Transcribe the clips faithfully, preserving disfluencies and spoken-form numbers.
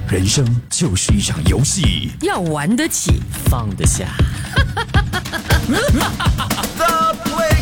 人生就是一场游戏， 要玩得起， 放得下。 The Play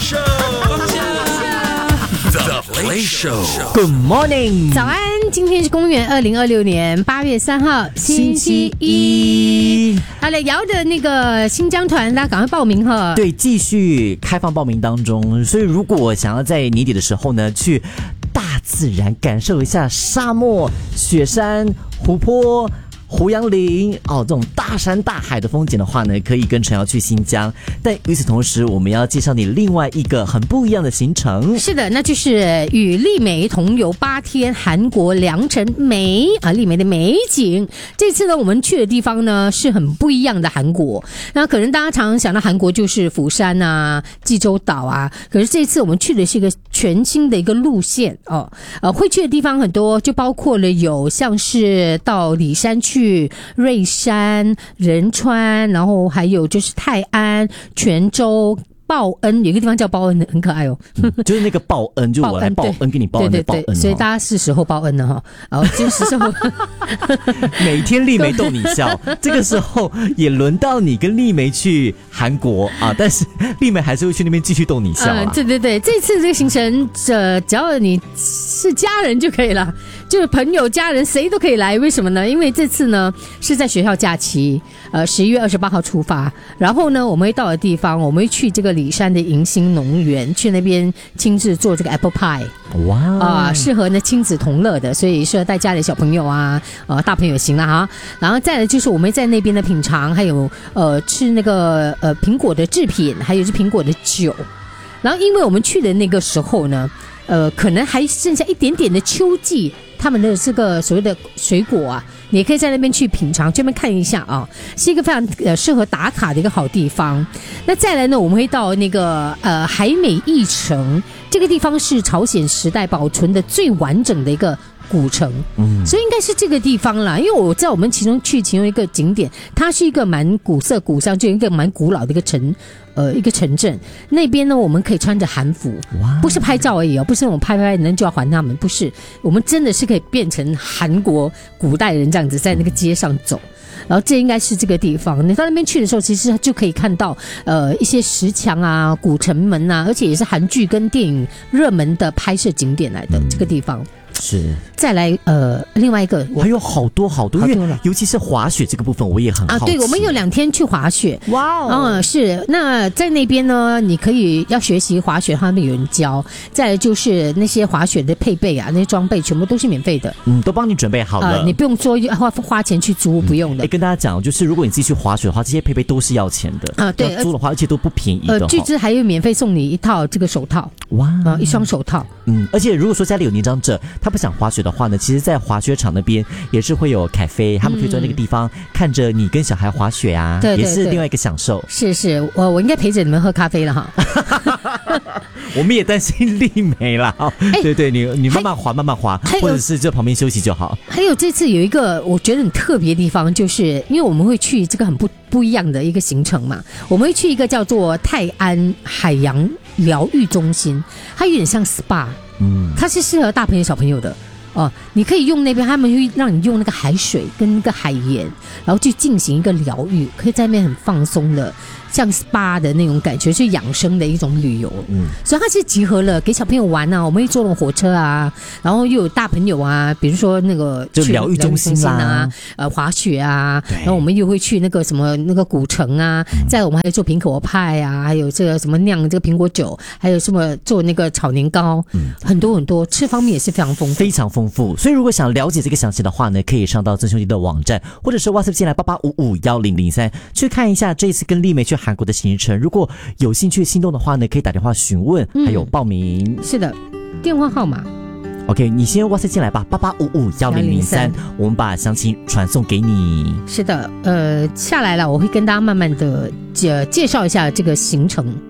Show，The Play Show。Good morning， 早安！今天是公元二零二六年八月三号，星期一。好了，瑶的那个新疆团，大家赶快报名哈。 对，继续开放报名当中。所以，如果想要在年底的时候呢，去大自然感受一下沙漠、雪山、湖泊、胡杨林哦，这种大山大海的风景的话呢，可以跟陈瑶去新疆。但与此同时，我们要介绍你另外一个很不一样的行程。 是的，那就是与丽梅同游八天韩国良辰美啊，丽梅的美景。这次呢，我们去的地方呢是很不一样的韩国。那可能大家常常想到韩国就是釜山啊、济州岛啊，可是这次我们去的是一个全新的一个路线哦。呃，会去的地方很多，就包括了有像是到里山去。去瑞山、仁川，然后还有就是泰安、泉州。报恩有一个地方叫报恩，很可爱哦， 嗯、就是那个报恩，就我来报恩给你报恩的报恩， 对对对，所以大家是时候报恩了哈。然后就是时候， 每天丽梅逗你笑，这个时候也轮到你跟丽梅去韩国啊，但是丽梅还是会去那边继续逗你笑啊、 嗯。对对对，这次这个行程，呃，只要你是家人就可以了，就是朋友、家人谁都可以来。为什么呢？因为这次呢是在学校假期，呃，十一月二十八号出发，然后呢我们会到的地方，我们会去这个里山的迎新农园，去那边亲自做这个 apple pie， 哇啊、呃，适合呢亲子同乐的，所以适合带家里小朋友啊，呃，大朋友行了哈。然后再来就是我们在那边的品尝，还有呃吃那个呃苹果的制品，还有是苹果的酒。然后因为我们去的那个时候呢，呃，可能还剩下一点点的秋季，他们的这个所谓的水果啊。你也可以在那边去品尝，这边看一下啊，是一个非常呃适合打卡的一个好地方。那再来呢，我们会到那个呃海美艺城，这个地方是朝鲜时代保存的最完整的一个古城，嗯，所以应该是这个地方啦。因为我在我们其中去其中一个景点，它是一个蛮古色古香，就一个蛮古老的一个城。呃，一个城镇那边呢，我们可以穿着韩服，不是拍照而已哦，不是我们拍拍人就要还他们，不是，我们真的是可以变成韩国古代人这样子在那个街上走。然后这应该是这个地方，你到那边去的时候，其实就可以看到呃一些石墙啊、古城门啊，而且也是韩剧跟电影热门的拍摄景点来的、嗯、这个地方。 是， 再来呃，另外一个还有好多好多，因为尤其是滑雪这个部分，我也很好奇啊。 对，我们有两天去滑雪， 哇哦， 嗯，是。那在那边呢，你可以要学习滑雪，他们有人教。再来就是那些滑雪的配备啊，那些装备全部都是免费的， 嗯，都帮你准备好了， 呃、你不用说花花钱去租，不用的。 哎、嗯，跟大家讲，就是如果你自己去滑雪的话，这些配备都是要钱的啊，对，要租的话，而且都不便宜的。 呃，据知还有免费送你一套这个手套，哇，啊、呃，一双手套。 嗯，而且如果说家里有年长者，他不想滑雪的话呢，其实在滑雪场那边也是会有咖啡，他们可以在那个地方看着你跟小孩滑雪啊，对对对，也是另外一个享受。 是是，我我应该陪着你们喝咖啡了哈。 我们也担心丽梅啦，欸、对对，你你慢慢滑慢慢滑，或者是在旁边休息就好。 还有这次有一个我觉得很特别的地方，就是因为我们会去这个很不不一样的一个行程嘛，我们会去一个叫做泰安海洋疗愈中心，它有点像 S P A， 嗯，它是适合大朋友小朋友的。哦，你可以用那边，他们会让你用那个海水跟那个海盐，然后去进行一个疗愈，可以在那边很放松的，像 S P A 的那种感觉，是养生的一种旅游。嗯，所以它是集合了给小朋友玩啊，我们会坐那种火车啊，然后又有大朋友啊，比如说那个就疗愈中心啊，呃，滑雪啊，然后我们又会去那个什么那个古城啊，嗯、再我们还有做苹果派啊，还有这个什么酿这个苹果酒，还有什么做那个炒年糕，嗯，很多很多，吃方面也是非常丰富， 非常丰富。所以如果想了解这个详细的话呢，可以上到曾兄弟的网站，或者是 WhatsApp 进来八八五五一零零三去看一下这一次跟丽梅去韩国的行程。如果有兴趣心动的话呢，可以打电话询问，还有报名。 嗯、是的，电话号码。 OK， 你先 WhatsApp 进来吧，八八五五一零零三，我们把详情传送给你。 是的，呃，下来了，我会跟大家慢慢的介介绍一下这个行程。